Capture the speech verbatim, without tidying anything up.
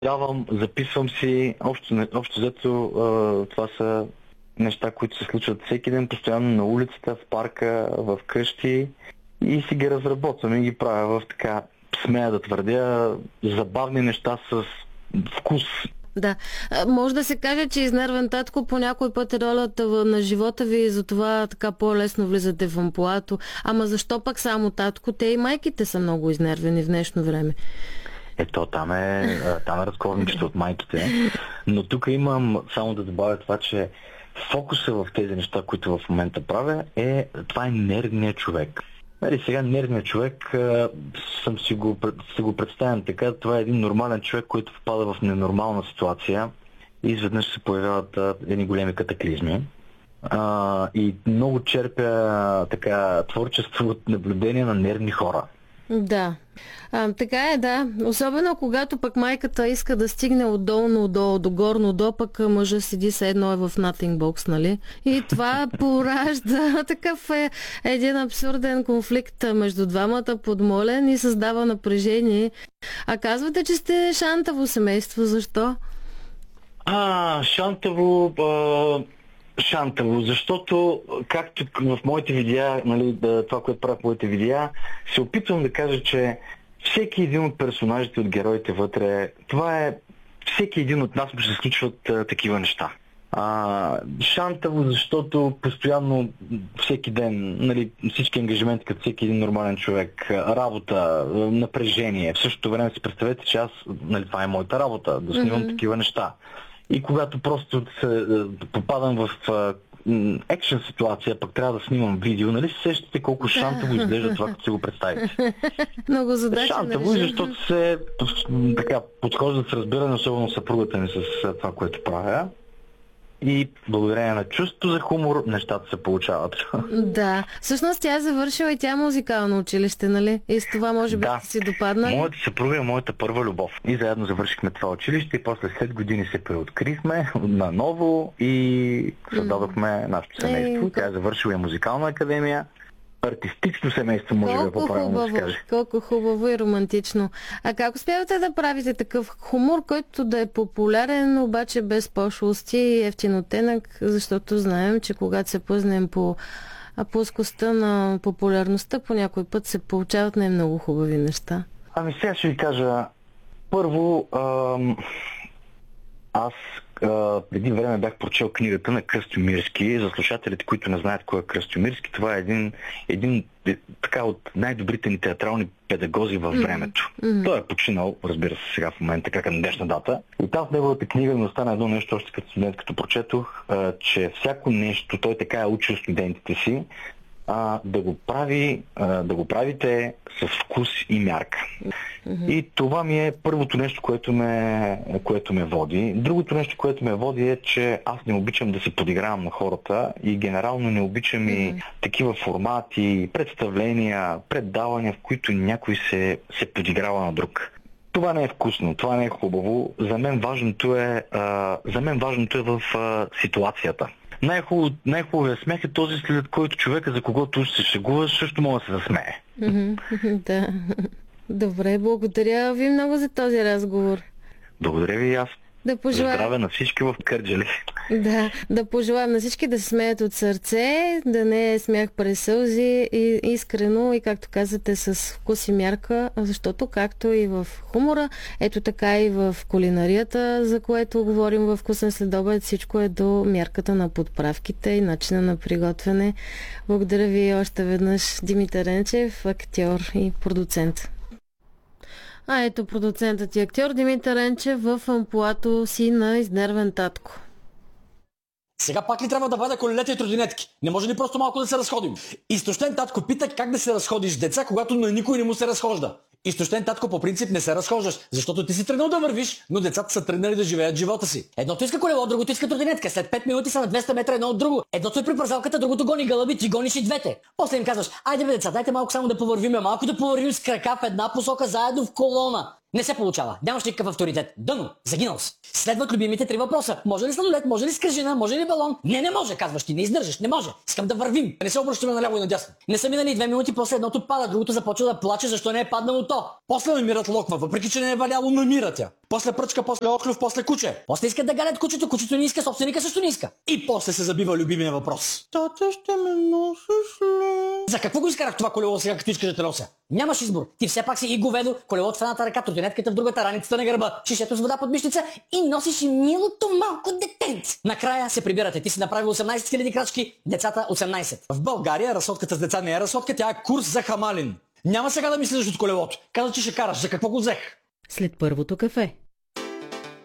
Давам, записвам си, общо, общо взето а, това са неща, които се случват всеки ден, постоянно на улицата, в парка, в къщи и си ги разработвам и ги правя в така, смея да твърдя, забавни неща с вкус. Да. А, може да се каже, че изнервен татко по някой път е ролята в- на живота ви и затова така по-лесно влизате в амплоато. Ама защо пък само татко? Те и майките са много изнервени в днешно време. Ето, там е, а, там е разковничето от майките. Но тук имам само да добавя това, че фокуса в тези неща, които в момента правя, е това е нервният човек. Нали, сега нервният човек а, съм си го, си го представям така, това е един нормален човек, който впада в ненормална ситуация и изведнъж се появяват а, едни големи катаклизми. А, и много черпя така творчество от наблюдение на нервни хора. Да. А, така е, да. Особено когато пък майката иска да стигне отдолно до, до горно до, пък мъжа седи се едно е в nothing box, нали? И това поражда такъв е един абсурден конфликт между двамата, подмолен и създава напрежение. А казвате, че сте шантаво семейство. Защо? А, шантаво, а, шантаво, защото както в моите видеа, нали, да, това, което правя в моите видеа, се опитвам да кажа, че всеки един от персонажите, от героите вътре, това е, всеки един от нас му се случват а, такива неща. А, шантаво, защото постоянно всеки ден, нали, всички ангажименти, като всеки един нормален човек, работа, напрежение. В същото време си представете, че аз, нали, това е моята работа, да снимам Mm-hmm. такива неща. И когато просто се, е, попадам в екшен ситуация, пък трябва да снимам видео, нали се сещате колко шантаво изглежда това, като си го представите? Много задача. Шантаво, защото се м, така подхождат с разбиране, особено съпругата ми с а, това, което правя. И благодарение на чувството за хумор, нещата се получават. Да. Всъщност тя е завършила и тя музикално училище, нали? И с това може би Да. си допадна. Моята съпруга е моята първа любов. И заедно завършихме това училище и после след години се преоткрихме наново и създадохме нашето семейство. Ей, Тя е завършила и музикална академия. Артистично семейство, може би, Колко по-правилно да се хубаво, каже. колко хубаво и романтично. А как успявате да правите такъв хумор, който да е популярен, обаче без пошлости и ефтинотенък, защото знаем, че когато се пъзнем по а, плоскостта на популярността, по някой път се получават не много хубави неща. Ами сега ще ви кажа, първо, ам, аз а, преди време бях прочел книгата на Кръстю Мирски. За слушателите, които не знаят кой е Кръстю Мирски, това е един, един е, така от най-добрите ни театрални педагози във времето. Mm-hmm. Той е починал, разбира се, сега в момента, как е на днешна дата. И там в неговата книга ми остана едно нещо, още като студент, като прочетох, а, че всяко нещо, той така е учил студентите си, а, да го прави, а, да го правите с вкус и мярка. Mm-hmm. И това ми е първото нещо, което ме, което ме води. Другото нещо, което ме води е, че аз не обичам да се подигравам на хората и генерално не обичам Mm-hmm. и такива формати, представления, предавания, в които някой се, се подиграва на друг. Това не е вкусно, това не е хубаво. За мен важното е, а, за мен важното е в а, ситуацията. Най-хубав, най-хубавият смех е този, след който човека, за когото се шегува, също може да се засмее. Mm-hmm. Да. Добре, благодаря ви много за този разговор. Благодаря ви и аз. Да пожелая... Здраве на всички в Кърджали. Да, да пожелаем на всички да се смеят от сърце, да не е смях през сълзи и искрено и, както казвате, с вкус и мярка, защото както и в хумора, ето така и в кулинарията, за което говорим във Вкусен следобед, всичко е до мярката на подправките и начина на приготвяне. Благодаря ви още веднъж, Димитър Енчев, актьор и продуцент. А ето продуцентът и актьор Димитър Енчев в амплоато си на изнервен татко. Сега пак ли трябва да вадя колелета и тротинетки? Не може ли просто малко да се разходим? Изтощен татко пита как да се разходиш с деца, когато на никой не му се разхожда. Изтощен татко по принцип не се разхождаш, защото ти си тръгнал да вървиш, но децата са тръгнали да живеят живота си. Едното иска колело, другото иска тротинетка. След пет минути са на двеста метра едно от друго. Едното е при парзалката, другото гони гълъби, ти гониш и двете. После им казваш: айде бе деца, дайте малко само да повървиме, малко да повървим с крака в една посока заедно в колона. Не се получава. Нямаш никакъв авторитет. Дъно. Загинал си. Следват любимите три въпроса. Може ли сладолет? Може ли скажина? Може ли балон? Не, не може, казваш ти. Не издържаш. Не може. Искам да вървим. Не се обръщаме наляво и надясно. Не са минали две минути, после едното пада, другото започва да плаче, защо не е паднало то. После намират локва, въпреки че не е валяло, намират я. После пръчка, после оклюв, после куче. После искат да галят кучето, кучето не иска, собственика също не иска. И после се забива любимия въпрос. Тата, ще ме носиш ли? За какво го изкарах това колело сега, като искаш да те нося? Нямаш избор. Ти все пак си и говедо, колелото в едната ръка, тротинетката в другата, раницата на гърба, шишето с вода под мишница и носиш и милото малко детенце. Накрая се прибирате. Ти си направил осемнайсет хиляди крачки, децата осемнайсет. В България разходката с деца не е разходка, тя е курс за хамалин. Няма сега да мислиш от колелото. Каза, че ще караш. За какво го взех? След първото кафе.